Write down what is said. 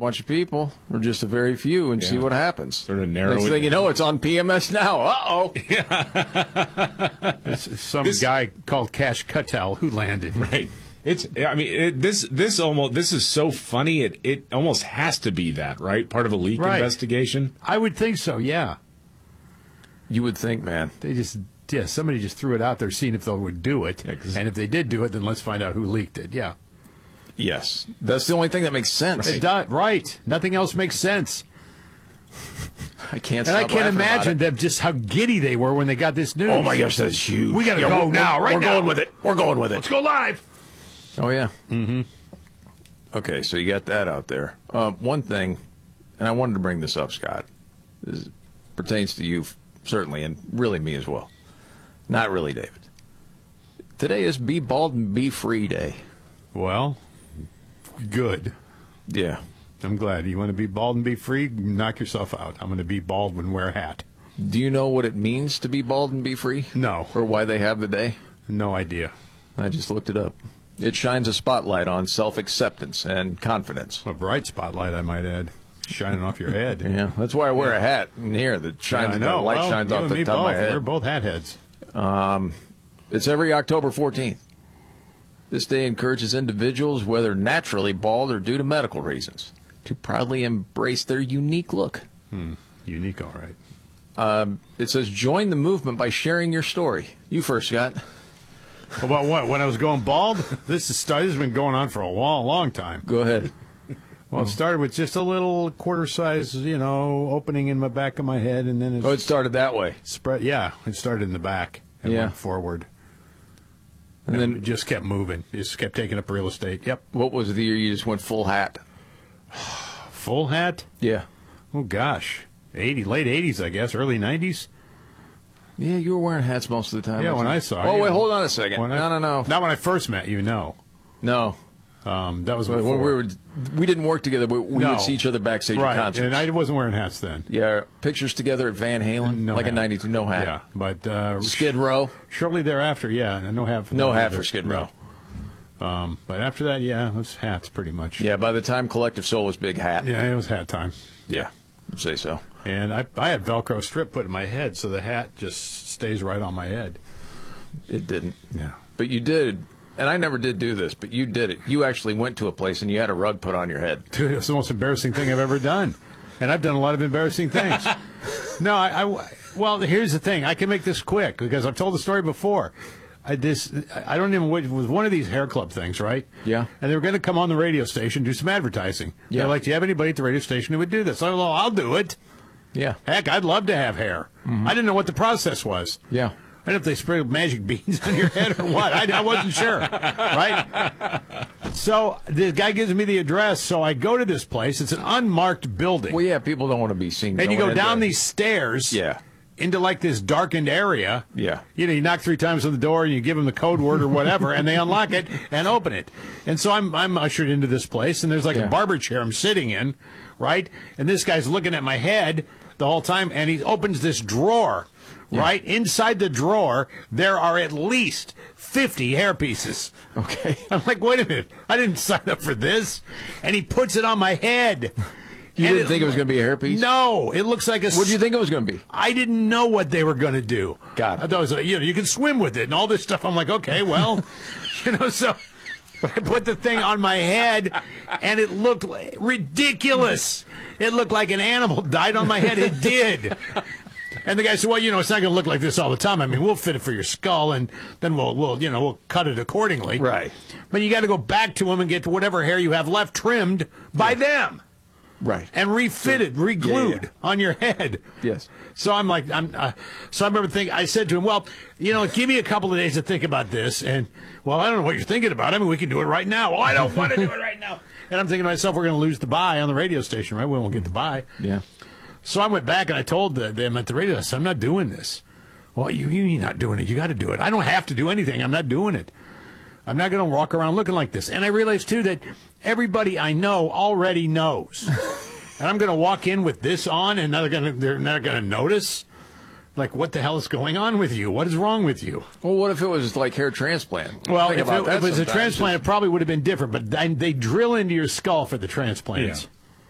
bunch of people, or just a very few, and see what happens. Sort of narrow Next it thing you down. know, it's on PMS now. Uh-oh. Some guy called Cash Cuttel who landed. Right. This is so funny. It almost has to be that, right? Part of a leak investigation. I would think so, yeah. You would think, man. Somebody just threw it out there, seeing if they would do it. Yeah, and if they did do it, then let's find out who leaked it. Yeah. Yes. That's the only thing that makes sense. It does, right. Nothing else makes sense. I can't And I stop can't laughing about imagine it. them just how giddy they were when they got this news. Oh, my gosh, that's huge. We got to go now, right we're now. going with it. We're going with it. Let's go live. Oh, yeah. Mm-hmm. Okay, so you got that out there. One thing, and I wanted to bring this up, Scott. This pertains to you, certainly, and really me as well. Not really, David. Today is Be Bald and Be Free Day. Well, good. Yeah. I'm glad. You want to be bald and be free? Knock yourself out. I'm going to be bald and wear a hat. Do you know what it means to be bald and be free? No. Or why they have the day? No idea. I just looked it up. It shines a spotlight on self-acceptance and confidence. A bright spotlight, I might add, shining off your head. Yeah, that's why I wear a hat in here that shines. I know. The light Well, shines you off and the me top of my both. head. We're both hat heads. It's every October 14th. This day encourages individuals, whether naturally bald or due to medical reasons, to proudly embrace their unique look. Unique, all right. It says, join the movement by sharing your story. You first, Scott. About what? When I was going bald? This has been going on for a long time. Go ahead. Well, it started with just a little quarter size, opening in the back of my head, and then It started that way. spread. Yeah, it started in the back and Yeah. went forward. And And then it just kept moving. It just kept taking up real estate. Yep. what was the year you just went full hat? Full hat? Yeah. Oh, gosh. Late 80s, I guess. Early 90s? Yeah, you were wearing hats most of the time. Yeah, wasn't when you? I saw Oh, you. wait, hold on a second. When No. Not when I first met you, no. No. That was When before. we didn't work together, but we No. would see each other backstage at Right, concerts. and I wasn't wearing hats then. Yeah, pictures together at Van Halen, No like hat. in '92, no hat. Yeah, but Skid Row, shortly thereafter, yeah, no hat for no that hat either. for Skid Row. No. But after that, yeah, it was hats pretty much. Yeah, by the time Collective Soul was big hat. Yeah, it was hat time. Yeah, I'd say so. And I had Velcro strip put in my head, so the hat just stays right on my head. It didn't. Yeah. But you did, and I never did do this, but you did it. You actually went to a place and you had a rug put on your head. Dude, it's the most embarrassing thing I've ever done. And I've done a lot of embarrassing things. No, well, here's the thing. I can make this quick because I've told the story before. I don't even, it was one of these hair club things, right? Yeah. And they were going to come on the radio station, do some advertising. Yeah. They're like, do you have anybody at the radio station who would do this? I go, well, I'll do it. Yeah. Heck, I'd love to have hair. I didn't know what the process was. Yeah. I don't know if they sprayed magic beans on your head or what. I wasn't sure, right? So the guy gives me the address, so I go to this place. It's an unmarked building. Well, yeah, people don't want to be seen. And you going go down into- these stairs Yeah. into like this darkened area. Yeah. You knock 3 times on the door and you give them the code word or whatever, and they unlock it and open it. And so I'm ushered into this place, and there's like Yeah. a barber chair I'm sitting in, right? And this guy's looking at my head the whole time, and he opens this drawer, right? Inside the drawer, there are at least 50 hair pieces. Okay. I'm like, wait a minute, I didn't sign up for this. And he puts it on my head. You And didn't think it was going to be a hairpiece? No, it looks like a. What did you think it was going to be? I didn't know what they were going to do. Got it. I thought it was, you can swim with it and all this stuff. I'm like, okay, well, so I put the thing on my head, and it looked ridiculous. It looked like an animal died on my head. It did. And the guy said, well, it's not going to look like this all the time. I mean, we'll fit it for your skull, and then we'll cut it accordingly. Right. But you got to go back to them and get whatever hair you have left trimmed by them. Right. And refitted, re-glued Yeah. on your head. Yes. So I'm like, so I remember thinking, I said to him, well, give me a couple of days to think about this. And, well, I don't know what you're thinking about. I mean, we can do it right now. Well, I don't want to do it right now. And I'm thinking to myself, we're going to lose the buy on the radio station, right? We won't get the buy. Yeah. So I went back and I told them at the radio, I said, I'm not doing this. Well, you're not doing it. You got to do it. I don't have to do anything. I'm not doing it. I'm not going to walk around looking like this. And I realized, too, that everybody I know already knows. And I'm going to walk in with this on, and they're not going to notice? Like, what the hell is going on with you? What is wrong with you? Well, what if it was like hair transplant? Well, Think if about it that was a sometimes. transplant, it probably would have been different. But they drill into your skull for the transplants. Yeah.